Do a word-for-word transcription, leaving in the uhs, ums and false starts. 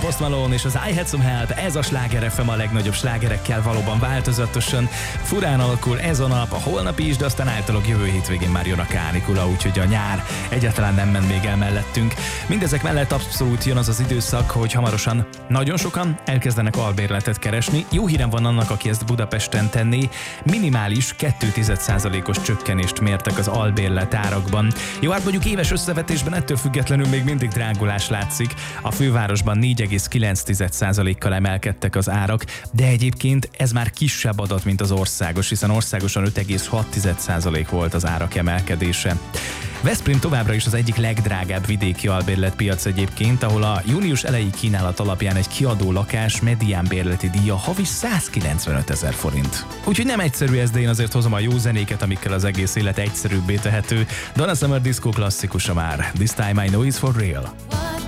Post Malone és az I Had Some Help, ez a Sláger ef em a legnagyobb slágerekkel valóban változatosan. Furán alakul ez a nap, a holnap is, de aztán általában jövő hétvégén már jön a kánikula, úgyhogy a nyár egyáltalán nem ment még el mellettünk. Mindezek mellett abszolút jön az az időszak, hogy hamarosan nagyon sokan elkezdenek albérletet keresni. Jó hírem van annak, aki ezt Budapesten tenné, minimális két százalékos csökkenést mértek az albérlet árakban. Jó, hát mondjuk éves összevetésben ettől függetlenül még mindig drágulás látszik. A fővárosban négy egész kilenc százalékkal emelkedtek az árak, de egyébként ez már kisebb adat, mint az országos, hiszen országosan öt egész hat százalék volt az árak emelkedése. Veszprém továbbra is az egyik legdrágább vidéki albérletpiac egyébként, ahol a június elejé kínálat alapján egy kiadó lakás medián bérleti díja havi százkilencvenöt ezer forint. Úgyhogy nem egyszerű ez, de én azért hozom a jó zenéket, amikkel az egész élet egyszerűbbé tehető. Donna Summer diszkó klasszikusa már. This time I know it's for real.